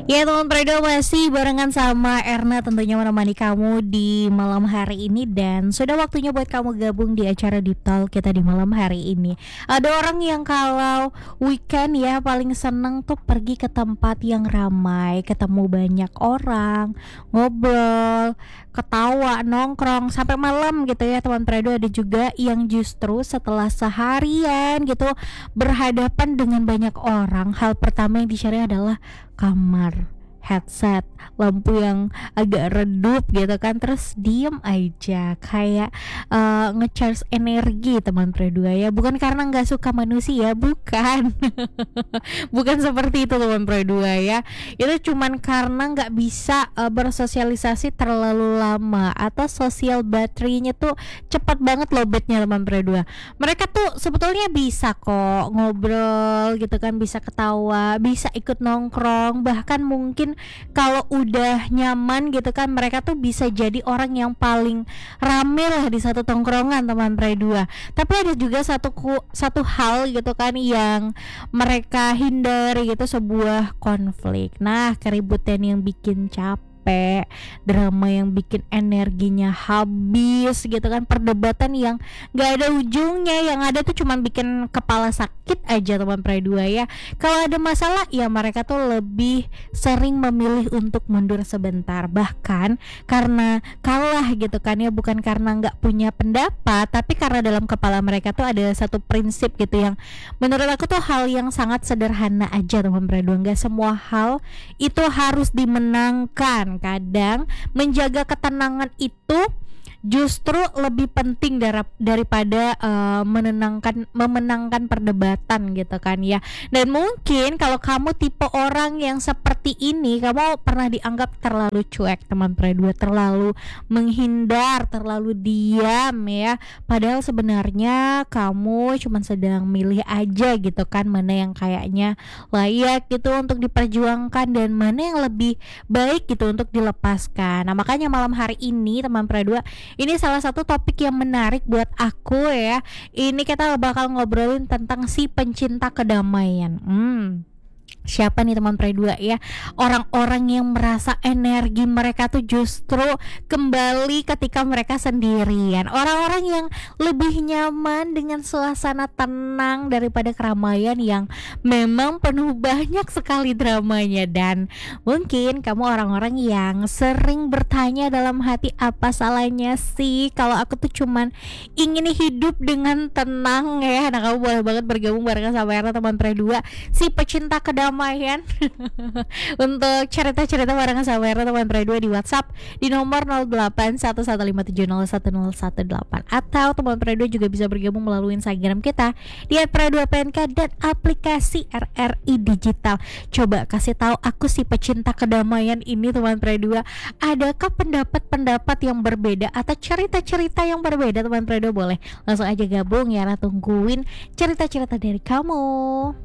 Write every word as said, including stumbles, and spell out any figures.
Ya teman Predo, masih barengan sama Erna tentunya menemani kamu di malam hari ini. Dan sudah waktunya buat kamu gabung di acara Deep Talk kita di malam hari ini. Ada orang yang kalau weekend ya paling seneng tuh pergi ke tempat yang ramai, ketemu banyak orang, ngobrol, ketawa, nongkrong sampai malam gitu ya teman Predo. Ada juga yang justru setelah seharian gitu berhadapan dengan banyak orang, hal pertama yang dicari adalah kamar, headset, lampu yang agak redup gitu kan, terus diem aja kayak uh, ngecharge energi teman Predua ya. Bukan karena nggak suka manusia, bukan. Bukan seperti itu teman Predua ya. Itu cuman karena nggak bisa uh, bersosialisasi terlalu lama, atau sosial baterainya tuh cepat banget lobetnya teman Predua. Mereka tuh sebetulnya bisa kok ngobrol gitu kan, bisa ketawa, bisa ikut nongkrong, bahkan mungkin kalau udah nyaman gitu kan mereka tuh bisa jadi orang yang paling rame lah di satu tongkrongan teman Predua. Tapi ada juga satu ku, satu hal gitu kan yang mereka hindari gitu, sebuah konflik. Nah, keributan yang bikin capek, drama yang bikin energinya habis gitu kan, perdebatan yang gak ada ujungnya, yang ada tuh cuman bikin kepala sakit aja teman Predua ya. Kalau ada masalah ya mereka tuh lebih sering memilih untuk mundur sebentar, bahkan karena kalah gitu kan ya, bukan karena gak punya pendapat, tapi karena dalam kepala mereka tuh ada satu prinsip gitu yang menurut aku tuh hal yang sangat sederhana aja teman Predua. Gak semua hal itu harus dimenangkan. Kadang menjaga ketenangan itu justru lebih penting dar- daripada uh, menenangkan memenangkan perdebatan gitu kan ya. Dan mungkin kalau kamu tipe orang yang seperti ini, kamu pernah dianggap terlalu cuek teman Predua, terlalu menghindar, terlalu diam ya. Padahal sebenarnya kamu cuma sedang milih aja gitu kan, mana yang kayaknya layak gitu untuk diperjuangkan dan mana yang lebih baik gitu untuk dilepaskan. Nah, makanya malam hari ini teman Predua, ini salah satu topik yang menarik buat aku ya. Ini kita bakal ngobrolin tentang si pencinta kedamaian. Hmm. Siapa nih teman Predua ya? Orang-orang yang merasa energi mereka tuh justru kembali ketika mereka sendirian. Orang-orang yang lebih nyaman dengan suasana tenang daripada keramaian yang memang penuh banyak sekali dramanya. Dan mungkin kamu orang-orang yang sering bertanya dalam hati, apa salahnya sih kalau aku tuh cuman ingin hidup dengan tenang ya. Nah, kamu boleh banget bergabung barengan sama Erna teman Predua, si pecinta kedamaian. Lumayan untuk cerita-cerita barengan sama Erna teman Predua di WhatsApp di nomor nol delapan satu satu lima tujuh nol satu nol satu delapan, atau teman Predua juga bisa bergabung melalui Instagram kita di et predua p n k dan aplikasi R R I Digital. Coba kasih tahu aku si pecinta kedamaian ini teman Predua, adakah pendapat-pendapat yang berbeda atau cerita-cerita yang berbeda teman Predua? Boleh langsung aja gabung ya, Nah tungguin cerita-cerita dari kamu.